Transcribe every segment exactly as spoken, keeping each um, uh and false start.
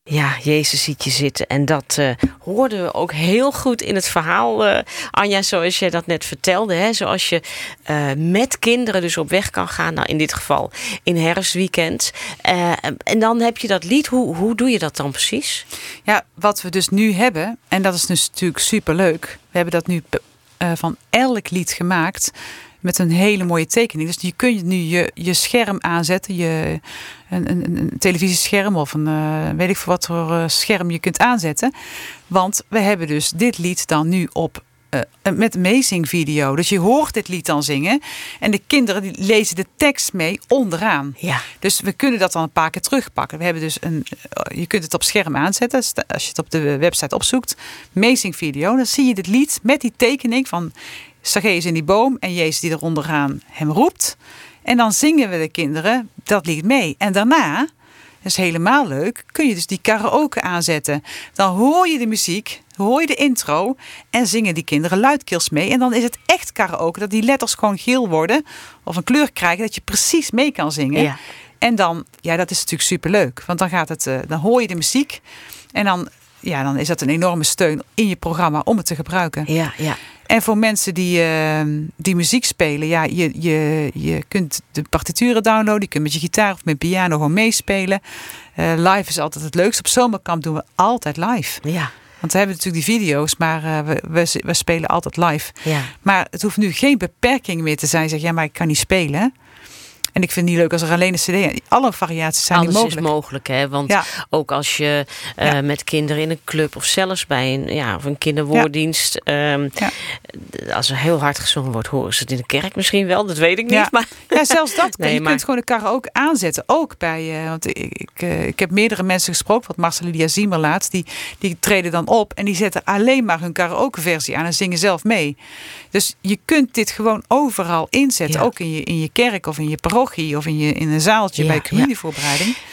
Ja, Jezus ziet je zitten. En dat uh, hoorden we ook heel goed in het verhaal, uh, Anja, zoals je dat net vertelde. Hè? Zoals je uh, met kinderen dus op weg kan gaan. Nou, in dit geval in herfstweekend. Uh, en dan heb je dat lied. Hoe, hoe doe je dat dan precies? Ja, wat we dus nu hebben, en dat is dus natuurlijk superleuk. We hebben dat nu uh, van elk lied gemaakt met een hele mooie tekening. Dus je kunt nu je, je scherm aanzetten. Je, een, een, een televisiescherm of een uh, weet ik veel wat voor uh, scherm je kunt aanzetten. Want we hebben dus dit lied dan nu op uh, met een meezingvideo. Dus je hoort dit lied dan zingen. En de kinderen die lezen de tekst mee onderaan. Ja. Dus we kunnen dat dan een paar keer terugpakken. We hebben dus een, je kunt het op scherm aanzetten. Als je het op de website opzoekt. Meezingvideo. Dan zie je dit lied met die tekening van Zacchaeus in die boom en Jezus die er onderaan hem roept. En dan zingen we de kinderen dat lied mee. En daarna, dat is helemaal leuk, kun je dus die karaoke aanzetten. Dan hoor je de muziek, hoor je de intro en zingen die kinderen luidkeels mee. En dan is het echt karaoke, dat die letters gewoon geel worden of een kleur krijgen, dat je precies mee kan zingen. Ja. En dan, ja, dat is natuurlijk superleuk. Want dan gaat het, uh, dan hoor je de muziek en dan, ja, dan is dat een enorme steun in je programma om het te gebruiken. Ja, ja. En voor mensen die, uh, die muziek spelen, ja, je, je, je kunt de partituren downloaden. Je kunt met je gitaar of met piano gewoon meespelen. Uh, live is altijd het leukste. Op zomerkamp doen we altijd live. Ja. Want we hebben natuurlijk die video's, maar uh, we, we, we spelen altijd live. Ja. Maar het hoeft nu geen beperking meer te zijn. Zeg, ja, maar ik kan niet spelen. En ik vind het niet leuk als er alleen een cd... Alle variaties zijn Alles niet mogelijk. is mogelijk, hè? Want ja. ook als je uh, ja. met kinderen in een club of zelfs bij een, ja, of een kinderwoorddienst... Ja. Um, ja. Als er heel hard gezongen wordt, horen ze het in de kerk misschien wel. Dat weet ik niet. Ja, maar... ja zelfs dat. Nee, je maar... kunt gewoon de karaoke aanzetten. Ook bij... Uh, want ik, ik, uh, ik heb meerdere mensen gesproken. Want Marcel Lydia Ziemer laatst. Die, die treden dan op. En die zetten alleen maar hun karaoke versie aan. En zingen zelf mee. Dus je kunt dit gewoon overal inzetten. Ja. Ook in je, in je kerk of in je parochie. Of in, je, in een zaaltje ja, bij communievoorbereiding. Ja.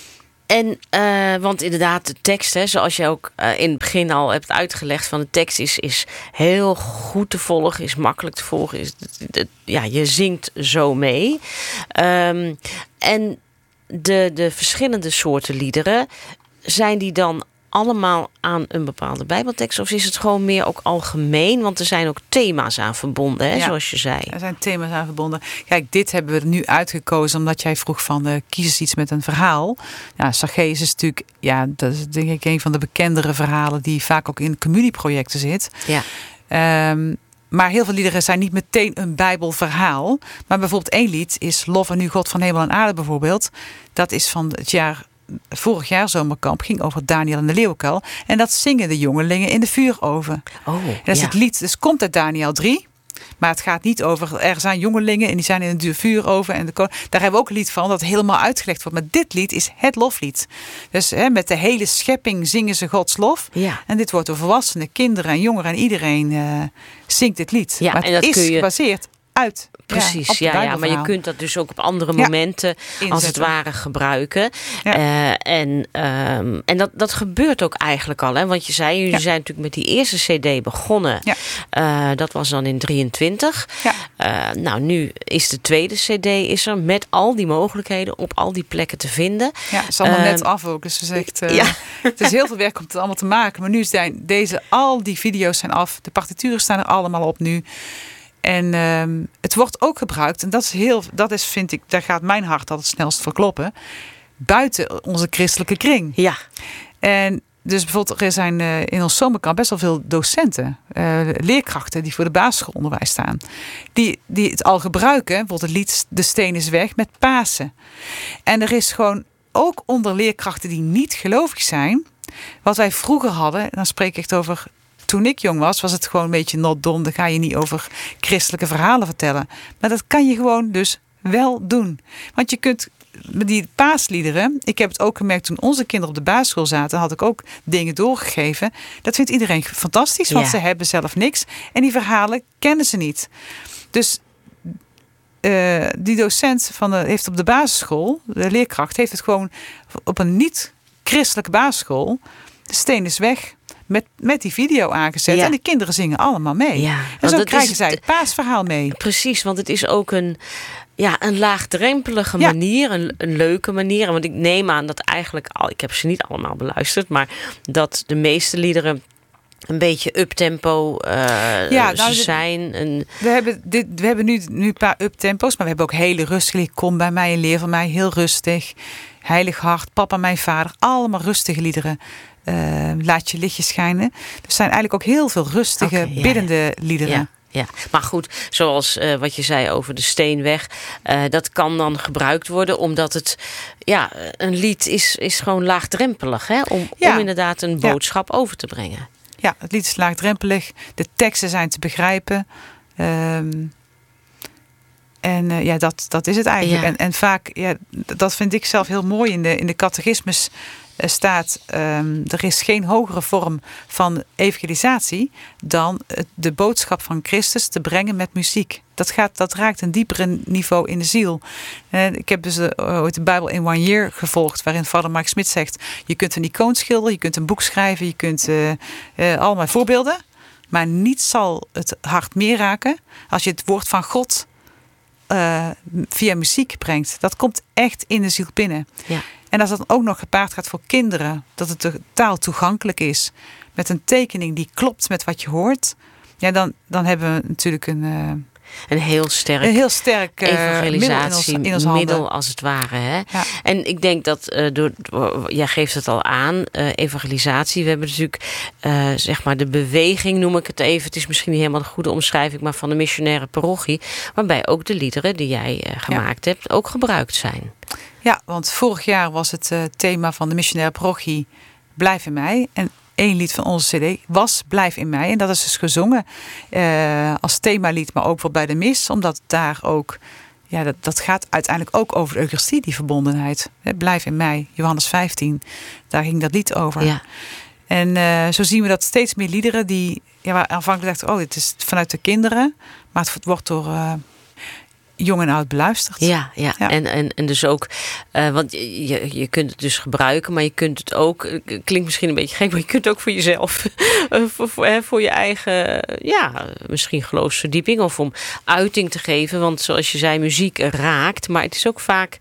En, uh, want inderdaad, de tekst, hè, zoals je ook uh, in het begin al hebt uitgelegd, van de tekst is, is heel goed te volgen, is makkelijk te volgen. Is, de, ja, je zingt zo mee. Um, en de, de verschillende soorten liederen, zijn die dan allemaal aan een bepaalde bijbeltekst? Of is het gewoon meer ook algemeen? Want er zijn ook thema's aan verbonden, hè, ja, zoals je zei. Er zijn thema's aan verbonden. Kijk, dit hebben we er nu uitgekozen omdat jij vroeg van, uh, kies eens iets met een verhaal. Ja, Zacchaeus is natuurlijk, ja, dat is denk ik een van de bekendere verhalen die vaak ook in communieprojecten zit. Ja. Um, Maar heel veel liederen zijn niet meteen een bijbelverhaal. Maar bijvoorbeeld één lied is Lof aan u God van hemel en aarde bijvoorbeeld. Dat is van het jaar... Vorig jaar zomerkamp ging over Daniel en de leeuwenkuil. En dat zingen de jongelingen in de vuuroven. Oh, dat is ja. het lied. Dus komt uit Daniel drie. Maar het gaat niet over, er zijn jongelingen en die zijn in de vuuroven. En de, daar hebben we ook een lied van dat helemaal uitgelegd wordt. Maar dit lied is het loflied. Dus hè, met de hele schepping zingen ze Gods lof. Ja. En dit wordt door volwassenen, kinderen en jongeren en iedereen uh, zingt dit lied. Ja, maar het en dat is kun je... gebaseerd uit... Precies, ja, ja, ja, maar je kunt dat dus ook op andere ja, momenten inzetten. als het ware gebruiken. Ja. Uh, en um, en dat, dat gebeurt ook eigenlijk al. Hè? Want je zei, jullie ja. zijn natuurlijk met die eerste cd begonnen. Ja. Uh, dat was dan in drieëntwintig. Ja. Uh, nou, nu is de tweede cd is er met al die mogelijkheden op al die plekken te vinden. Ja, het is allemaal uh, net af ook. Dus het is echt, uh, ja. het is heel veel werk om het allemaal te maken. Maar nu zijn deze, al die video's zijn af. De partituren staan er allemaal op nu. En um, het wordt ook gebruikt, en dat is heel, dat is, vind ik, daar gaat mijn hart altijd het snelst voor kloppen, buiten onze christelijke kring. Ja. En dus bijvoorbeeld, er zijn uh, in ons zomerkamp best wel veel docenten, uh, leerkrachten die voor de basisschoolonderwijs staan, die, die het al gebruiken, bijvoorbeeld het lied De Steen is weg met Pasen. En er is gewoon ook onder leerkrachten die niet gelovig zijn, wat wij vroeger hadden, dan spreek ik echt over... Toen ik jong was, was het gewoon een beetje not dom. Dan ga je niet over christelijke verhalen vertellen. Maar dat kan je gewoon dus wel doen. Want je kunt met die paasliederen... Ik heb het ook gemerkt toen onze kinderen op de basisschool zaten... had ik ook dingen doorgegeven. Dat vindt iedereen fantastisch, want ja. ze hebben zelf niks. En die verhalen kennen ze niet. Dus uh, die docent van de, heeft op de basisschool... de leerkracht heeft het gewoon op een niet-christelijke basisschool... De Steen is weg... Met, met die video aangezet. Ja. En de kinderen zingen allemaal mee. Ja, en zo krijgen is, zij het paasverhaal mee. Precies, want het is ook een... Ja, een laagdrempelige Ja. manier, een, een leuke manier. Want ik neem aan dat eigenlijk al, ik heb ze niet allemaal beluisterd, maar dat de meeste liederen een beetje uptempo uh, Ja, nou, ze de- zijn. En, We hebben, dit, we hebben nu, nu een paar uptempo's, maar we hebben ook hele rustige. Kom bij mij en leer van mij, heel rustig. Heilig Hart, Papa mijn vader, allemaal rustige liederen. Uh, laat je lichtje schijnen. Er zijn eigenlijk ook heel veel rustige, Oké, ja, biddende liederen. ja, ja, maar goed, zoals uh, wat je zei over de Steenweg, uh, dat kan dan gebruikt worden omdat het, ja, een lied is, is gewoon laagdrempelig, hè? Om, Ja. om inderdaad een boodschap ja. over te brengen. Ja, het lied is laagdrempelig. De teksten zijn te begrijpen. Um, en uh, ja, dat, dat is het eigenlijk. Ja. En, en vaak, ja, dat vind ik zelf heel mooi in de, in de catechismus uh, staat. Um, er is geen hogere vorm van evangelisatie dan het, de boodschap van Christus te brengen met muziek. Dat, gaat, dat raakt een diepere niveau in de ziel. Uh, ik heb dus uh, ooit de Bijbel in One Year gevolgd, waarin vader Mark Smit zegt: je kunt een icoon schilderen, je kunt een boek schrijven, je kunt uh, uh, allemaal voorbeelden. Maar niets zal het hart meer raken als je het woord van God uh, via muziek brengt. Dat komt echt in de ziel binnen. Ja. En als dat ook nog gepaard gaat voor kinderen, dat het de taal toegankelijk is, met een tekening die klopt met wat je hoort, ja, dan, dan hebben we natuurlijk een, uh, een heel sterk, een heel sterk uh, evangelisatie middel, in ons, in ons middel als het ware. Hè? Ja. En ik denk dat, uh, door, jij geeft het al aan, uh, evangelisatie. We hebben natuurlijk, uh, zeg maar, de beweging, noem ik het even. Het is misschien niet helemaal de goede omschrijving, maar van de missionaire parochie. Waarbij ook de liederen die jij uh, gemaakt ja. hebt, ook gebruikt zijn. Ja, want vorig jaar was het uh, thema van de missionaire parochie Blijf in mij. En één lied van onze cd was Blijf in mij. En dat is dus gezongen uh, als themalied, maar ook wel bij de mis. Omdat daar ook, ja, dat, dat gaat uiteindelijk ook over de Eucharistie, die verbondenheid. Hè, Blijf in mij, Johannes vijftien. Daar ging dat lied over. Ja. En uh, zo zien we dat steeds meer liederen die, ja, waar aanvankelijk dachten, oh, het is vanuit de kinderen. Maar het wordt door Uh, jong en oud beluisterd. Ja, ja. ja. En, en, en dus ook, uh, want je, je kunt het dus gebruiken, maar je kunt het ook, klinkt misschien een beetje gek, maar je kunt het ook voor jezelf, uh, voor, voor, voor je eigen, ja, misschien geloofsverdieping of om uiting te geven. Want zoals je zei, muziek raakt, maar het is ook vaak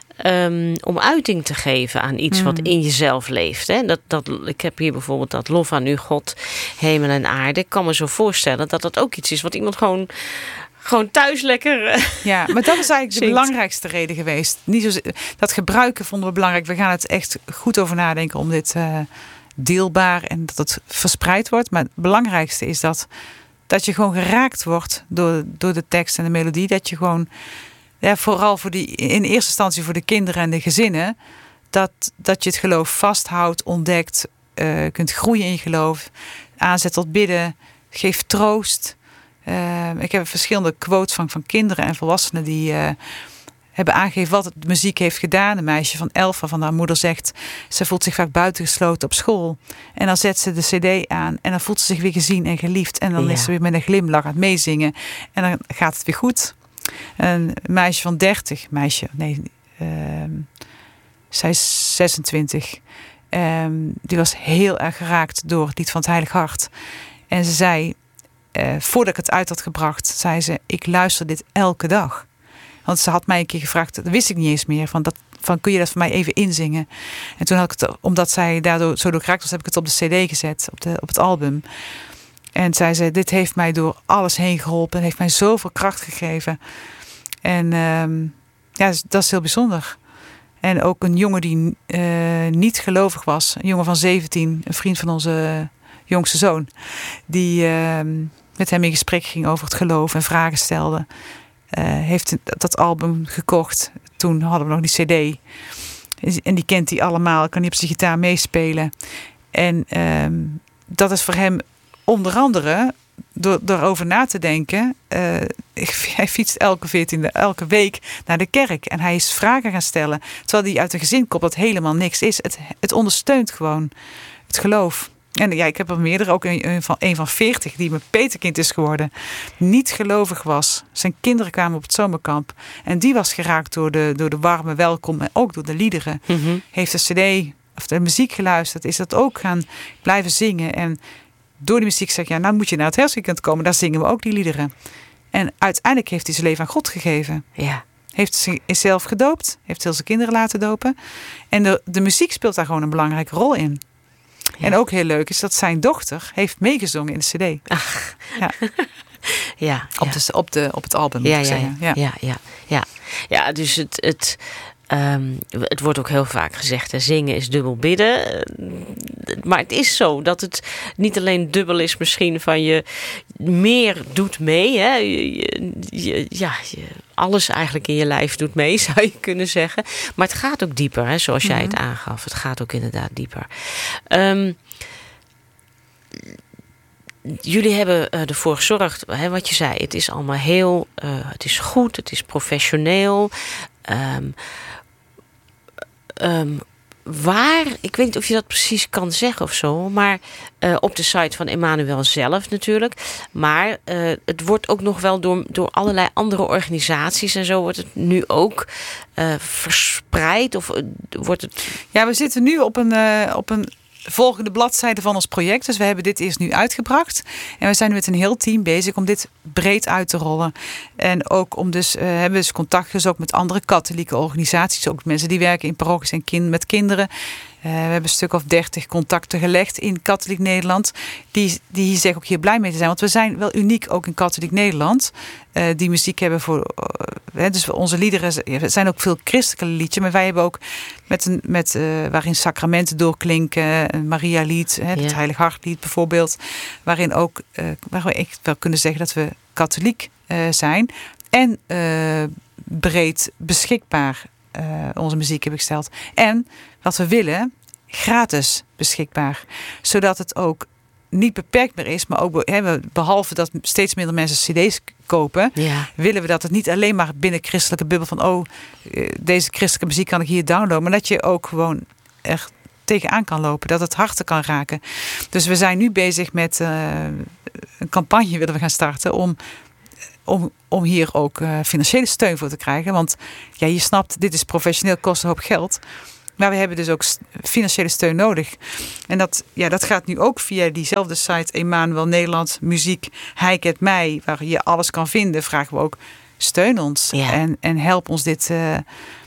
Um, om uiting te geven aan iets mm. wat in jezelf leeft. Hè? Dat, dat, ik heb hier bijvoorbeeld dat lof aan u, God, hemel en aarde. Ik kan me zo voorstellen dat dat ook iets is wat iemand gewoon, gewoon thuis lekker uh, Ja, maar dat is eigenlijk zingt. De belangrijkste reden geweest. Niet zo, dat gebruiken vonden we belangrijk. We gaan het echt goed over nadenken om dit uh, deelbaar en dat het verspreid wordt. Maar het belangrijkste is dat, dat je gewoon geraakt wordt door, door de tekst en de melodie. Dat je gewoon, ja, vooral voor die, in eerste instantie voor de kinderen en de gezinnen, dat, dat je het geloof vasthoudt, ontdekt, uh, kunt groeien in je geloof, aanzet tot bidden, geeft troost. Uh, ik heb verschillende quotes van, van kinderen en volwassenen die uh, hebben aangegeven wat de muziek heeft gedaan. Een meisje van elf van haar moeder zegt, ze voelt zich vaak buitengesloten op school. En dan zet ze de cd aan en dan voelt ze zich weer gezien en geliefd. En dan ja. is ze weer met een glimlach aan het meezingen. En dan gaat het weer goed. Een meisje van dertig, meisje, nee, uh, zij is zesentwintig. Um, die was heel erg geraakt door het lied van het Heilig Hart. En ze zei, uh, voordat ik het uit had gebracht, zei ze, ik luister dit elke dag. Want ze had mij een keer gevraagd, dat wist ik niet eens meer, van, dat, van kun je dat voor mij even inzingen? En toen had ik het, omdat zij daardoor zo door geraakt was, heb ik het op de cd gezet, op, de, op het album. En zij zei, dit heeft mij door alles heen geholpen, heeft mij zoveel kracht gegeven. En um, ja, dat is heel bijzonder. En ook een jongen die uh, niet gelovig was, een jongen van zeventien, een vriend van onze jongste zoon, die uh, met hem in gesprek ging over het geloof en vragen stelde, uh, heeft dat album gekocht. Toen hadden we nog die cd. En die kent hij allemaal, kan hij op zijn gitaar meespelen. En um, dat is voor hem onder andere, door erover na te denken, uh, hij fietst elke veertiende, elke week naar de kerk. En hij is vragen gaan stellen. Terwijl hij uit een gezin komt dat helemaal niks is. Het, het ondersteunt gewoon het geloof. En ja, ik heb er meerdere, ook een, een van, een van veertig, die mijn petekind is geworden. Niet gelovig was. Zijn kinderen kwamen op het zomerkamp. En die was geraakt door de, door de warme welkom en ook door de liederen. Mm-hmm. Heeft de cd of de muziek geluisterd. Is dat ook gaan blijven zingen. En door die muziek zeg je, ja, nou moet je naar het herfstweekend komen. Daar zingen we ook die liederen. En uiteindelijk heeft hij zijn leven aan God gegeven. Ja. Heeft zich, is zelf gedoopt. Heeft heel zijn kinderen laten dopen. En de, de muziek speelt daar gewoon een belangrijke rol in. Ja. En ook heel leuk is dat zijn dochter heeft meegezongen in de cd. Ach. Ja. Ja, op, ja. De, op, de, op het album, moet ja, ik ja, zeggen. Ja, ja, ja, ja. ja dus het, het, um, het wordt ook heel vaak gezegd, hè, zingen is dubbel bidden. Maar het is zo dat het niet alleen dubbel is misschien van je meer doet mee. Hè? Je, je, ja, je, alles eigenlijk in je lijf doet mee, zou je kunnen zeggen. Maar het gaat ook dieper, hè, zoals jij het aangaf. Het gaat ook inderdaad dieper. Um, Jullie hebben uh, ervoor gezorgd, hè, wat je zei, het is allemaal heel, uh, het is goed, het is professioneel. Um, um, waar, ik weet niet of je dat precies kan zeggen of zo, maar uh, op de site van Emmanuel zelf natuurlijk. Maar uh, het wordt ook nog wel door, door allerlei andere organisaties en zo wordt het nu ook uh, verspreid of uh, wordt het... Ja, we zitten nu op een, uh, op een volgende bladzijde van ons project. Dus we hebben dit eerst nu uitgebracht. En we zijn nu met een heel team bezig om dit breed uit te rollen. En ook om dus, uh, hebben we dus contact gezocht met andere katholieke organisaties. Ook mensen die werken in parochies en kind, met kinderen. Uh, we hebben een stuk of dertig contacten gelegd in Katholiek Nederland. Die, die zeggen ook hier blij mee te zijn. Want we zijn wel uniek ook in Katholiek Nederland. Uh, die muziek hebben voor... Uh, dus onze liederen zijn ook veel christelijke liedjes. Maar wij hebben ook met een, met, uh, waarin sacramenten doorklinken. Een Maria-lied, hè, het ja. Heilig Hartlied bijvoorbeeld. Waarin ook, uh, waar we echt wel kunnen zeggen dat we katholiek uh, zijn. En uh, breed beschikbaar uh, onze muziek hebben gesteld. En wat we willen, gratis beschikbaar. Zodat het ook niet beperkt meer is, maar ook he, behalve dat steeds minder mensen cd's kopen, ja. willen we dat het niet alleen maar binnen christelijke bubbel van oh, deze christelijke muziek kan ik hier downloaden, maar dat je ook gewoon echt tegenaan kan lopen, dat het harten kan raken. Dus we zijn nu bezig met uh, een campagne willen we gaan starten om Om, om hier ook uh, financiële steun voor te krijgen. Want ja, je snapt, dit is professioneel, kost een hoop geld. Maar we hebben dus ook financiële steun nodig. En dat, ja, dat gaat nu ook via diezelfde site Emmanuel Nederland Muziek Hij kent mij, waar je alles kan vinden, vragen we ook steun ons. Ja. En, en help ons dit, uh,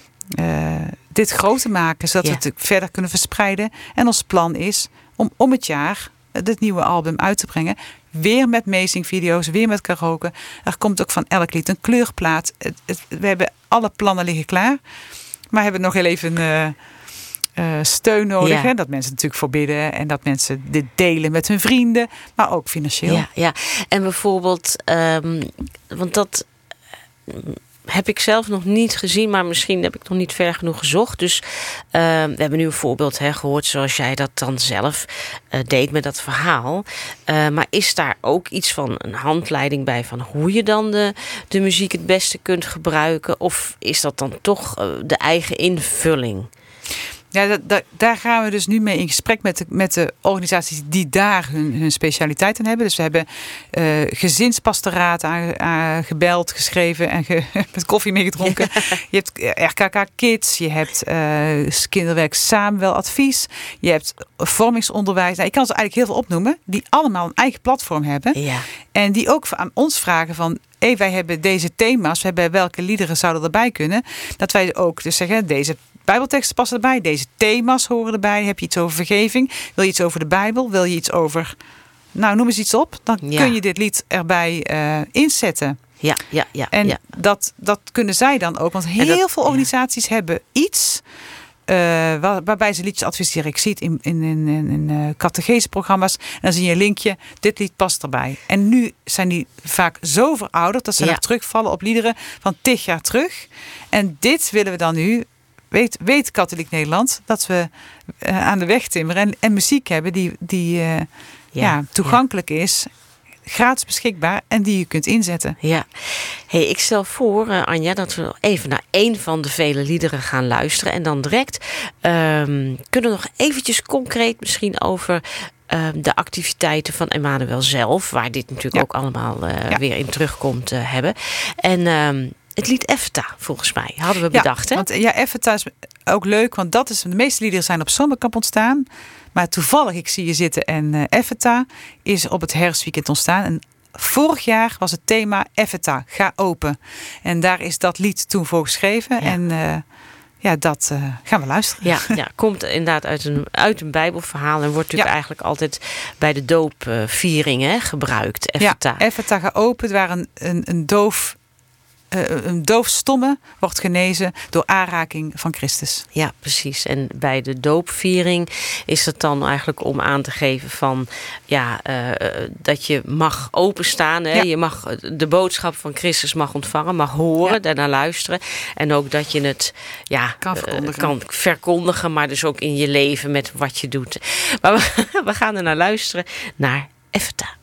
uh, dit groot te maken, zodat ja. we het verder kunnen verspreiden. En ons plan is om om het jaar dit nieuwe album uit te brengen. Weer met amazing-video's, weer met karaoke. Er komt ook van elk lied een kleurplaat. Het, het, we hebben alle plannen liggen klaar. Maar hebben nog heel even uh, uh, steun nodig. Ja. Hè? Dat mensen natuurlijk voor bidden. En dat mensen dit delen met hun vrienden. Maar ook financieel. Ja, ja. En bijvoorbeeld, um, want dat heb ik zelf nog niet gezien, maar misschien heb ik nog niet ver genoeg gezocht. Dus uh, we hebben nu een voorbeeld hè, gehoord zoals jij dat dan zelf uh, deed met dat verhaal. Uh, maar is daar ook iets van een handleiding bij van hoe je dan de, de muziek het beste kunt gebruiken? Of is dat dan toch uh, de eigen invulling? Ja, dat, dat, daar gaan we dus nu mee in gesprek met de, met de organisaties die daar hun, hun specialiteit in hebben. Dus we hebben uh, gezinspastoraat aangebeld, geschreven en ge, met koffie meegedronken. Ja. Je hebt R K K Kids, je hebt uh, kinderwerk Samuel Advies, je hebt vormingsonderwijs. Nou, ik kan ze eigenlijk heel veel opnoemen, die allemaal een eigen platform hebben. Ja. En die ook aan ons vragen van, hey, wij hebben deze thema's, we hebben welke liederen zouden erbij kunnen. Dat wij ook dus zeggen, deze Bijbelteksten passen erbij, deze thema's horen erbij. Heb je iets over vergeving? Wil je iets over de Bijbel? Wil je iets over, nou noem eens iets op. Dan ja. kun je dit lied erbij uh, inzetten. Ja, ja, ja. En ja. Dat, dat kunnen zij dan ook. Want heel dat, veel organisaties ja. hebben iets uh, waar, waarbij ze liedjes adviseren. Ik zie het in, in, in, in uh, catecheseprogramma's. En dan zie je een linkje, dit lied past erbij. En nu zijn die vaak zo verouderd dat ze ja. nog terugvallen op liederen van tig jaar terug. En dit willen we dan nu... Weet, weet Katholiek Nederland dat we uh, aan de weg timmeren en, en muziek hebben die, die uh, ja, ja, toegankelijk ja. is, gratis beschikbaar en die je kunt inzetten. Ja, hey, ik stel voor, uh, Anja, dat we even naar één van de vele liederen gaan luisteren en dan direct um, kunnen we nog eventjes concreet misschien over uh, de activiteiten van Emmanuel zelf, waar dit natuurlijk ja. ook allemaal uh, ja. weer in terugkomt uh, hebben. En um, het lied Ephata, volgens mij, hadden we bedacht. Ja, hè? Want, ja, Ephata is ook leuk, want dat is, de meeste liederen zijn op Zomerkamp ontstaan. Maar toevallig, ik zie je zitten en uh, Ephata is op het herfstweekend ontstaan. En vorig jaar was het thema Ephata, ga open. En daar is dat lied toen voor geschreven. Ja. En uh, ja, dat uh, gaan we luisteren. Ja, ja, komt inderdaad uit een, uit een Bijbelverhaal. En wordt natuurlijk ja. eigenlijk altijd bij de doopviering uh, gebruikt. Ephata. Ja, Ephata, ga open. Waar een, een, een doof... Uh, een doofstomme wordt genezen door aanraking van Christus. Ja, precies. En bij de doopviering is het dan eigenlijk om aan te geven van ja, uh, dat je mag openstaan. Hè? Ja. Je mag de boodschap van Christus mag ontvangen, mag horen, ja. daarnaar luisteren. En ook dat je het ja, kan, verkondigen. Uh, kan verkondigen, maar dus ook in je leven met wat je doet. Maar we, we gaan er naar luisteren, naar Ephata.